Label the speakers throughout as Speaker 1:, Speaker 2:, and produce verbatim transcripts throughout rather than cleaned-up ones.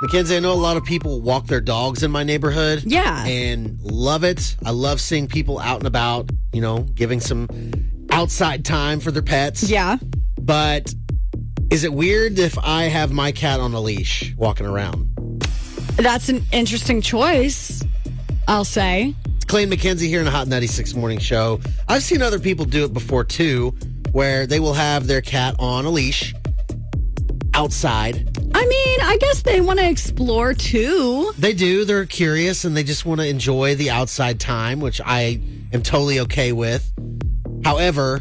Speaker 1: Mackenzie, I know a lot of people walk their dogs in my neighborhood.
Speaker 2: Yeah.
Speaker 1: And love it. I love seeing people out and about, you know, giving some outside time for their pets.
Speaker 2: Yeah.
Speaker 1: But is it weird if I have my cat on a leash walking around?
Speaker 2: That's an interesting choice, I'll say.
Speaker 1: It's Clay and Mackenzie here in the Hot ninety-six Morning Show. I've seen other people do it before, too, where they will have their cat on a leash outside.
Speaker 2: I mean, I guess they want to explore, too.
Speaker 1: They do. They're curious, and they just want to enjoy the outside time, which I am totally okay with. However,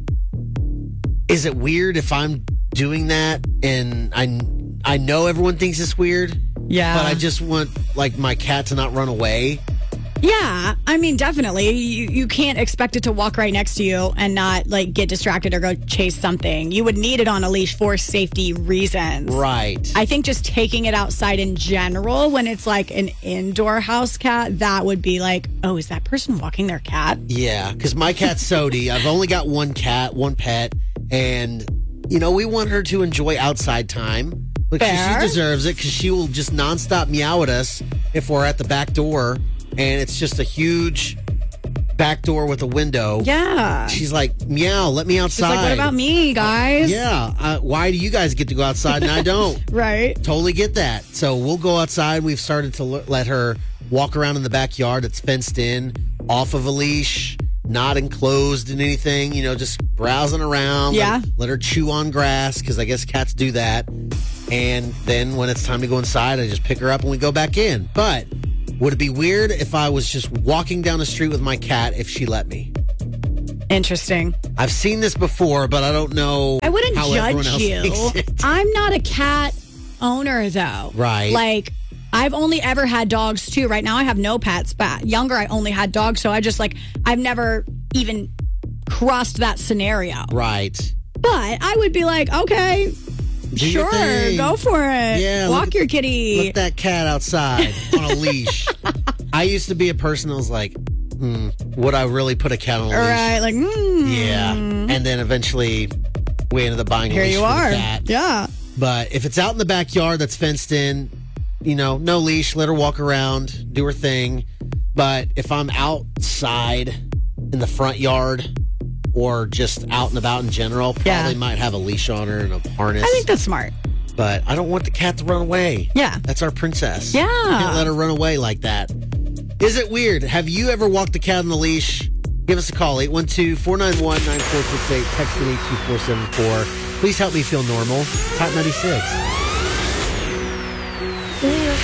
Speaker 1: is it weird if I'm doing that and I, I know everyone thinks it's weird?
Speaker 2: Yeah.
Speaker 1: But I just want, like, my cat to not run away.
Speaker 2: Yeah, I mean, definitely. You you can't expect it to walk right next to you and not, like, get distracted or go chase something. You would need it on a leash for safety reasons.
Speaker 1: Right.
Speaker 2: I think just taking it outside in general, when it's, like, an indoor house cat, that would be like, oh, is that person walking their cat?
Speaker 1: Yeah, because my cat's Sodi. I've only got one cat, one pet, and, you know, we want her to enjoy outside time. But she,
Speaker 2: Fair.
Speaker 1: she deserves it because she will just nonstop meow at us if we're at the back door. And it's just a huge back door with a window.
Speaker 2: Yeah.
Speaker 1: She's like, meow, let me outside.
Speaker 2: She's like, what about me, guys?
Speaker 1: Yeah. Uh, why do you guys get to go outside and I don't?
Speaker 2: Right.
Speaker 1: Totally get that. So we'll go outside. We've started to l- let her walk around in the backyard. It's fenced in, off of a leash, not enclosed in anything, you know, just browsing around.
Speaker 2: Yeah.
Speaker 1: Let, let her chew on grass because I guess cats do that. And then when it's time to go inside, I just pick her up and we go back in. But would it be weird if I was just walking down the street with my cat if she let me?
Speaker 2: Interesting.
Speaker 1: I've seen this before, but I don't know.
Speaker 2: I wouldn't
Speaker 1: how everyone
Speaker 2: judge
Speaker 1: else
Speaker 2: you.
Speaker 1: thinks it.
Speaker 2: I'm not a cat owner, though.
Speaker 1: Right.
Speaker 2: Like, I've only ever had dogs, too. Right now, I have no pets. But younger, I only had dogs. So I just, like, I've never even crossed that scenario.
Speaker 1: Right.
Speaker 2: But I would be like, okay,
Speaker 1: Do your
Speaker 2: sure,
Speaker 1: thing.
Speaker 2: go for it.
Speaker 1: Yeah,
Speaker 2: Walk
Speaker 1: look-
Speaker 2: your kitty.
Speaker 1: Let that cat outside on a leash. I used to be a person that was like, hmm, would I really put a cat on a
Speaker 2: All
Speaker 1: leash?
Speaker 2: right, like, mm.
Speaker 1: Yeah. And then eventually we ended up buying a
Speaker 2: Here
Speaker 1: leash
Speaker 2: you
Speaker 1: for
Speaker 2: are.
Speaker 1: the cat.
Speaker 2: Yeah.
Speaker 1: But if it's out in the backyard that's fenced in, you know, no leash, let her walk around, do her thing. But if I'm outside in the front yard or just out and about in general, probably
Speaker 2: Yeah.
Speaker 1: might have a leash on her and a harness.
Speaker 2: I think that's smart.
Speaker 1: But I don't want the cat to run away.
Speaker 2: Yeah.
Speaker 1: That's our princess.
Speaker 2: Yeah.
Speaker 1: Can't let her run away like that. Is it weird? Have you ever walked a cat on the leash? Give us a call, eight one two, four nine one, nine four six eight. Text in eight two four seven four. Please help me feel normal. Hot ninety-six.